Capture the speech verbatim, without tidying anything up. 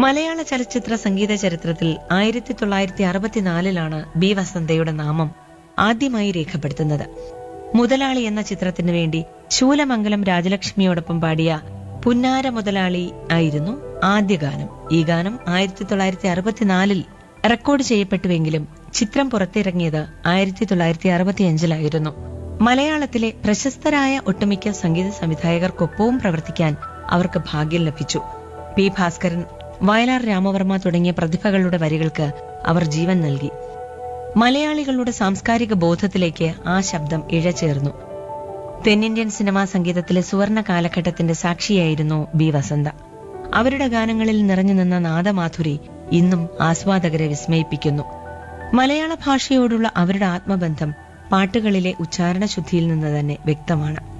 മലയാള ചലച്ചിത്ര സംഗീത ചരിത്രത്തിൽ ആയിരത്തി തൊള്ളായിരത്തി അറുപത്തിനാലിലാണ് ബി വസന്തയുടെ നാമം ആദ്യമായി രേഖപ്പെടുത്തുന്നത്. മുതലാളി എന്ന ചിത്രത്തിനു വേണ്ടി ശൂലമംഗലം രാജലക്ഷ്മിയോടൊപ്പം പാടിയ പുന്നാര മുതലാളി ആയിരുന്നു ആദ്യ ഗാനം. ഈ ഗാനം ആയിരത്തി തൊള്ളായിരത്തി അറുപത്തിനാലിൽ റെക്കോർഡ് ചെയ്യപ്പെട്ടുവെങ്കിലും ചിത്രം പുറത്തിറങ്ങിയത് ആയിരത്തി തൊള്ളായിരത്തി അറുപത്തിയഞ്ചിലായിരുന്നു. മലയാളത്തിലെ പ്രശസ്തരായ ഒട്ടുമിക്ക സംഗീത സംവിധായകർക്കൊപ്പവും പ്രവർത്തിക്കാൻ അവർക്ക് ഭാഗ്യം ലഭിച്ചു. പി ഭാസ്കരൻ, വയലാർ രാമവർമ്മ തുടങ്ങിയ പ്രതിഭകളുടെ വരികൾക്ക് അവർ ജീവൻ നൽകി. മലയാളികളുടെ സാംസ്കാരിക ബോധത്തിലേക്ക് ആ ശബ്ദം ഇഴചേർന്നു. തെന്നിന്ത്യൻ സിനിമാ സംഗീതത്തിലെ സുവർണ കാലഘട്ടത്തിന്റെ സാക്ഷിയായിരുന്നു ബി വസന്ത. അവരുടെ ഗാനങ്ങളിൽ നിറഞ്ഞു നിന്ന നാദമാധുരി ഇന്നും ആസ്വാദകരെ വിസ്മയിപ്പിക്കുന്നു. മലയാള ഭാഷയോടുള്ള അവരുടെ ആത്മബന്ധം പാട്ടുകളിലെ ഉച്ചാരണശുദ്ധിയിൽ നിന്ന് തന്നെ വ്യക്തമാണ്.